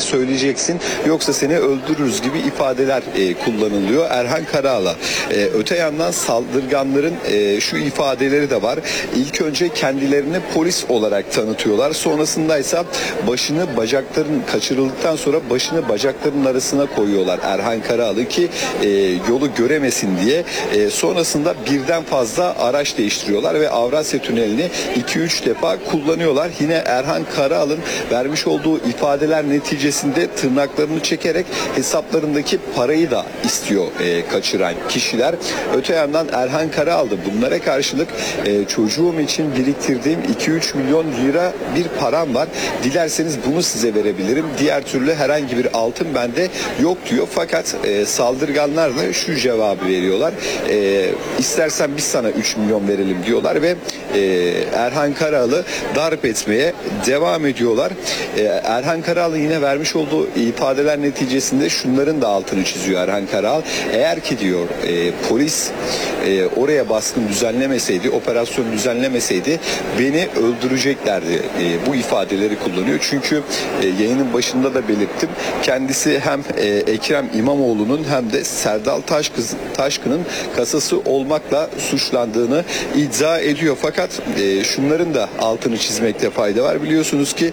söyleyeceksin yoksa seni öldürürüz gibi ifadeler kullanılıyor Erhan Karaal'a. Öte yandan saldırganların şu ifadeleri de var. İlk önce kendilerini polis olarak tanıtıyorlar. Sonrasında ise kaçırıldıktan sonra başını bacaklarının arasına koyuyorlar Erhan Karaal'ı ki yolu göremesin diye. Sonrasında birden fazla araç değiştiriyorlar ve Avrasya Tüneli'ni 2-3 defa kullanıyorlar. Yine Erhan Karaal'ın vermiş olduğu ifadeler neticesinde tırnaklarını çekerek hesaplarındaki parayı da istiyor kaçıran kişiler. Öte yandan Erhan Karaal da bunlara karşılık çocuğum için biriktirdiğim 2-3 milyon lira bir param var. Dilerseniz bunu size verebilirim. Diğer türlü herhangi bir altın bende yok diyor. Fakat saldırganlar da şu cevabı veriyorlar. İstersen biz sana 3 milyon verelim diyorlar ve Erhan Karaal'ı darp etmeye devam ediyorlar. Erhan Karaal'ın yine vermiş olduğu ifadeler neticesinde şunların da altını çiziyor Erhan Karaal. Eğer ki diyor polis oraya baskın düzenlemeseydi, operasyon düzenlemeseydi beni öldüreceklerdi. Bu ifadeleri kullanıyor. Çünkü yayının başında da belirttim. Kendisi hem Ekrem İmamoğlu'nun hem de Serdal Taşkın'ın kasası olmakla suçlandığını iddia ediyor. Fakat şunların da altını çizmekte fayda var. Biliyorsunuz ki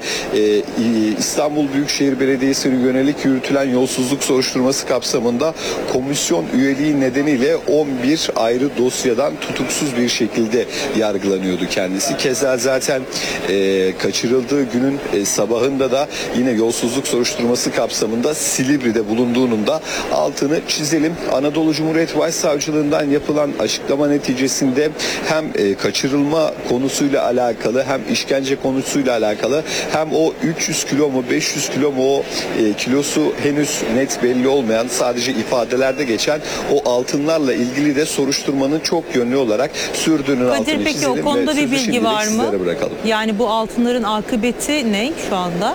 İstanbul Büyükşehir Belediyesi'ne yönelik yürütülen yolsuzluk soruşturması kapsamında komisyon üyeliği nedeniyle 11 ayrı dosyadan tutuksuz bir şekilde yargılanıyordu kendisi. Keza zaten kaçırıldığı günün sabahında da yine yolsuzluk soruşturması kapsamında Silivri'de bulunduğunun da altını çizelim. Anadolu Cumhuriyet Başsavcılığından yapılan açıklama neticesinde hem kaçırılma konusuyla alakalı hem işkence konusuyla alakalı hem o 300 kilo mu 500 kilo mu o kilosu henüz net belli olmayan sadece ifadelerde geçen o altınlarla ilgili de soruşturmanın çok yönlü olarak sürdüğünün altını peki çizelim. o konuda bir bilgi var mı? Bırakalım. Yani bu altınların akıbeti ne şu anda?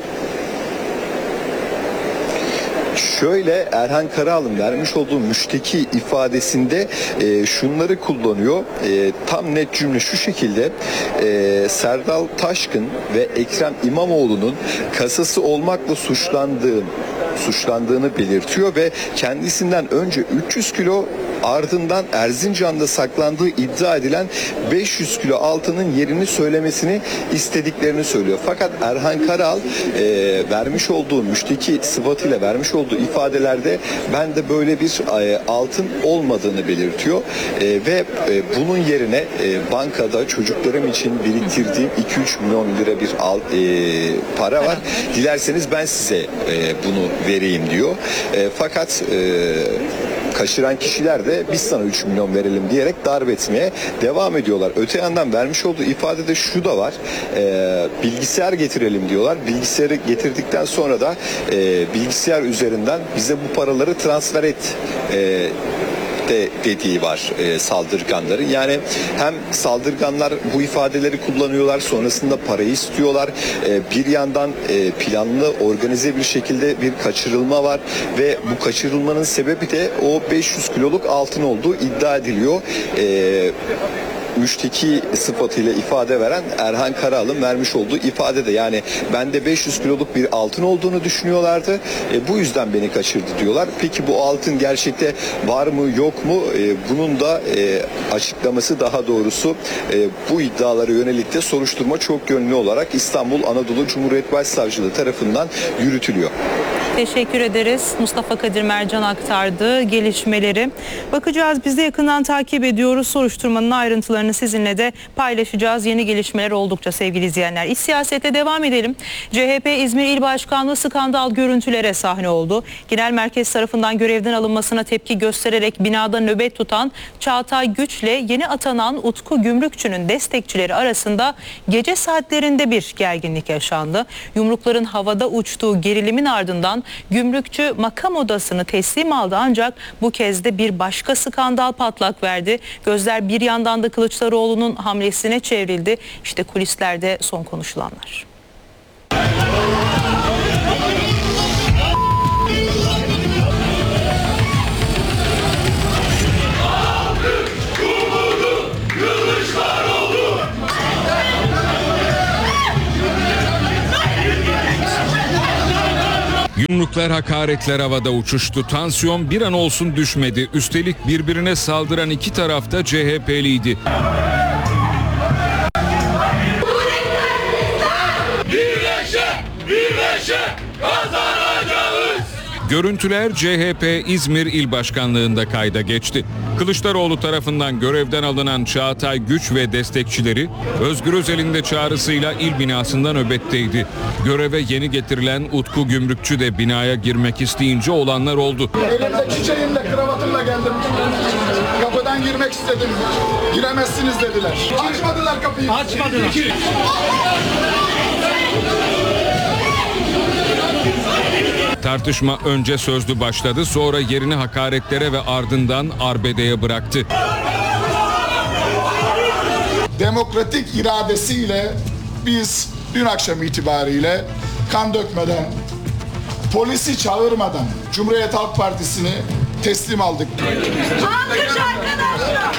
Şöyle Erhan Karaal'ın vermiş olduğu müşteki ifadesinde şunları kullanıyor. Tam net cümle şu şekilde: Serdal Taşkın ve Ekrem İmamoğlu'nun kasası olmakla suçlandığını belirtiyor ve kendisinden önce 300 kilo ardından Erzincan'da saklandığı iddia edilen 500 kilo altının yerini söylemesini istediklerini söylüyor. Fakat Erhan Karaal vermiş olduğu müşteki sıfatıyla vermiş olduğu ifadelerde ben de böyle bir altın olmadığını belirtiyor ve bunun yerine bankada çocuklarım için biriktirdiğim 2-3 milyon lira bir para var. Dilerseniz ben size bunu vereyim diyor. Fakat kaçıran kişiler de biz sana 3 milyon verelim diyerek darp etmeye devam ediyorlar. Öte yandan vermiş olduğu ifadede şu da var. Bilgisayar getirelim diyorlar. Bilgisayarı getirdikten sonra da bilgisayar üzerinden bize bu paraları transfer et dediği var saldırganların. Yani hem saldırganlar bu ifadeleri kullanıyorlar, sonrasında parayı istiyorlar. Bir yandan planlı, organize bir şekilde bir kaçırılma var ve bu kaçırılmanın sebebi de o 500 kiloluk altın olduğu iddia ediliyor. Müşteki sıfatıyla ifade veren Erhan Karaal'ın vermiş olduğu ifadede, yani bende 500 kiloluk bir altın olduğunu düşünüyorlardı. Bu yüzden beni kaçırdı diyorlar. Peki bu altın gerçekte var mı yok mu? Bunun da açıklaması, daha doğrusu bu iddialara yönelik de soruşturma çok yönlü olarak İstanbul Anadolu Cumhuriyet Başsavcılığı tarafından yürütülüyor. Teşekkür ederiz. Mustafa Kadir Mercan aktardı gelişmeleri. Bakacağız, biz de yakından takip ediyoruz. Soruşturmanın ayrıntılarını sizinle de paylaşacağız. Yeni gelişmeler oldukça sevgili izleyenler. İç siyasete devam edelim. CHP İzmir İl Başkanlığı skandal görüntülere sahne oldu. Genel Merkez tarafından görevden alınmasına tepki göstererek binada nöbet tutan Çağatay Güç'le yeni atanan Utku Gümrükçü'nün destekçileri arasında gece saatlerinde bir gerginlik yaşandı. Yumrukların havada uçtuğu gerilimin ardından Gümrükçü makam odasını teslim aldı, ancak bu kez de bir başka skandal patlak verdi. Gözler bir yandan da Kılıçdaroğlu'nun hamlesine çevrildi. İşte kulislerde son konuşulanlar. Yumruklar, hakaretler havada uçuştu. Tansiyon bir an olsun düşmedi. Üstelik birbirine saldıran iki taraf da CHP'liydi. Birleşe kazanacağız. Görüntüler CHP İzmir İl Başkanlığı'nda kayda geçti. Kılıçdaroğlu tarafından görevden alınan Çağatay Güç ve destekçileri Özgür Özel'in de çağrısıyla il binasında nöbetteydi. Göreve yeni getirilen Utku Gümrükçü de binaya girmek isteyince olanlar oldu. Elimde çiçeğimle, kravatımla geldim. Kapıdan girmek istedim. Giremezsiniz dediler. Açmadılar kapıyı. Açmadılar. Tartışma önce sözlü başladı, sonra yerini hakaretlere ve ardından arbedeye bıraktı. Demokratik iradesiyle biz dün akşam itibariyle kan dökmeden, polisi çağırmadan Cumhuriyet Halk Partisi'ni teslim aldık. Alkış arkadaşlar.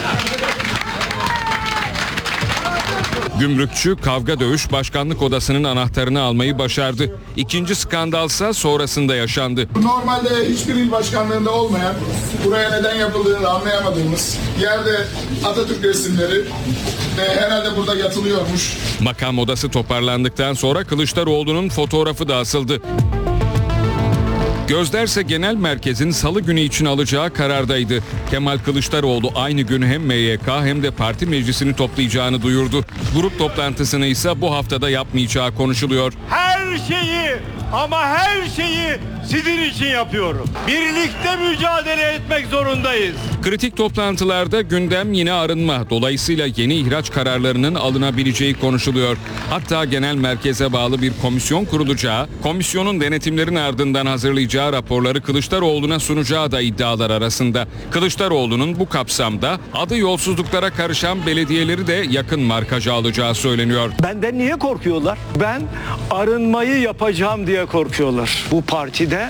Gümrükçü kavga dövüş başkanlık odasının anahtarını almayı başardı. İkinci skandalsa sonrasında yaşandı. Normalde hiçbir il başkanlığında olmayan, buraya neden yapıldığını anlayamadığımız yerde Atatürk resimleri herhalde burada yatılıyormuş. Makam odası toparlandıktan sonra Kılıçdaroğlu'nun fotoğrafı da asıldı. Gözlerse genel merkezin salı günü için alacağı karardaydı. Kemal Kılıçdaroğlu aynı gün hem MYK hem de parti meclisini toplayacağını duyurdu. Grup toplantısını ise bu haftada yapmayacağı konuşuluyor. Her şeyi ama her şeyi sizin için yapıyorum. Birlikte mücadele etmek zorundayız. Kritik toplantılarda gündem yine arınma. Dolayısıyla yeni ihraç kararlarının alınabileceği konuşuluyor. Hatta genel merkeze bağlı bir komisyon kurulacağı, komisyonun denetimlerin ardından hazırlayacağı raporları Kılıçdaroğlu'na sunacağı da iddialar arasında. Kılıçdaroğlu'nun bu kapsamda adı yolsuzluklara karışan belediyeleri de yakın markaja alacağı söyleniyor. Benden niye korkuyorlar? Ben arınmayı yapacağım diye korkuyorlar. Bu partide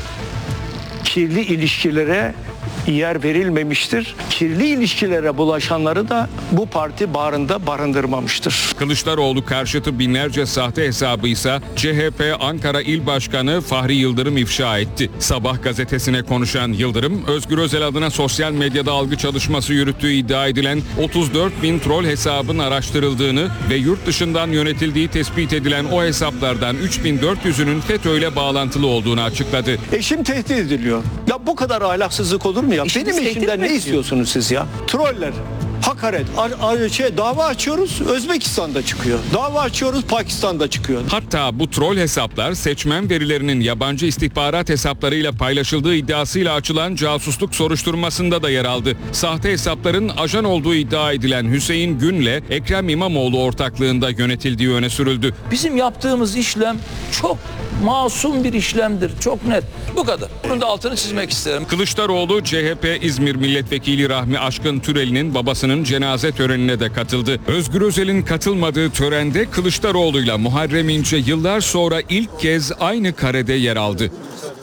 kirli ilişkilere yer verilmemiştir. Kirli ilişkilere bulaşanları da bu parti bağrında barındırmamıştır. Kılıçdaroğlu karşıtı binlerce sahte hesabıysa CHP Ankara İl Başkanı Fahri Yıldırım ifşa etti. Sabah gazetesine konuşan Yıldırım, Özgür Özel adına sosyal medyada algı çalışması yürüttüğü iddia edilen 34 bin troll hesabın araştırıldığını ve yurt dışından yönetildiği tespit edilen o hesaplardan 3400'ünün FETÖ'yle bağlantılı olduğunu açıkladı. Eşim tehdit ediliyor. Ya bu kadar ahlaksızlık olur mu ya? Benim eşimden ne istiyorsunuz siz ya? Troller, hakaret, dava açıyoruz Özbekistan'da çıkıyor. Dava açıyoruz Pakistan'da çıkıyor. Hatta bu troll hesaplar seçmen verilerinin yabancı istihbarat hesaplarıyla paylaşıldığı iddiasıyla açılan casusluk soruşturmasında da yer aldı. Sahte hesapların ajan olduğu iddia edilen Hüseyin Gün'le Ekrem İmamoğlu ortaklığında yönetildiği öne sürüldü. Bizim yaptığımız işlem çok masum bir işlemdir. Çok net. Bu kadar. Bunun da altını çizmek isterim. Kılıçdaroğlu CHP İzmir Milletvekili Rahmi Aşkın Türeli'nin babasının cenaze törenine de katıldı. Özgür Özel'in katılmadığı törende Kılıçdaroğlu'yla Muharrem İnce yıllar sonra ilk kez aynı karede yer aldı.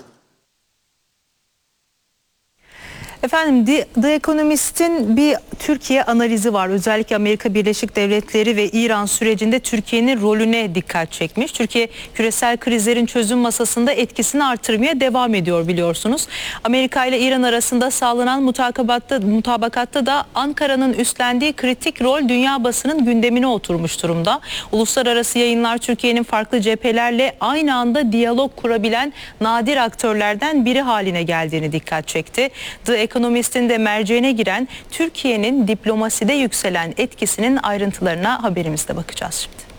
Efendim The Economist'in bir Türkiye analizi var. Özellikle Amerika Birleşik Devletleri ve İran sürecinde Türkiye'nin rolüne dikkat çekmiş. Türkiye küresel krizlerin çözüm masasında etkisini artırmaya devam ediyor biliyorsunuz. Amerika ile İran arasında sağlanan mutabakatta da Ankara'nın üstlendiği kritik rol dünya basının gündemine oturmuş durumda. Uluslararası yayınlar Türkiye'nin farklı cephelerle aynı anda diyalog kurabilen nadir aktörlerden biri haline geldiğini dikkat çekti. The Economist'in de merceğine giren Türkiye'nin diplomaside yükselen etkisinin ayrıntılarına haberimizde bakacağız şimdi.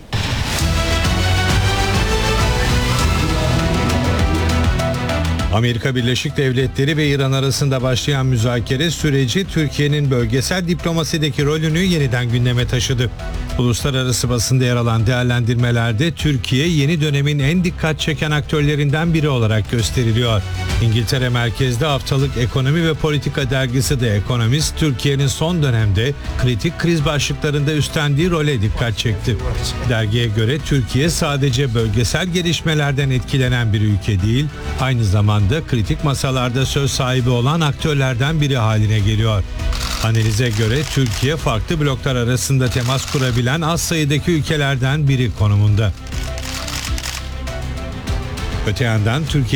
Amerika Birleşik Devletleri ve İran arasında başlayan müzakere süreci Türkiye'nin bölgesel diplomasideki rolünü yeniden gündeme taşıdı. Uluslararası basında yer alan değerlendirmelerde Türkiye yeni dönemin en dikkat çeken aktörlerinden biri olarak gösteriliyor. İngiltere merkezli haftalık ekonomi ve politika dergisi The Economist, Türkiye'nin son dönemde kritik kriz başlıklarında üstlendiği role dikkat çekti. Dergiye göre Türkiye sadece bölgesel gelişmelerden etkilenen bir ülke değil, aynı zamanda kritik masalarda söz sahibi olan aktörlerden biri haline geliyor. Analize göre Türkiye farklı bloklar arasında temas kurabilen az sayıdaki ülkelerden biri konumunda. Öte yandan Türkiye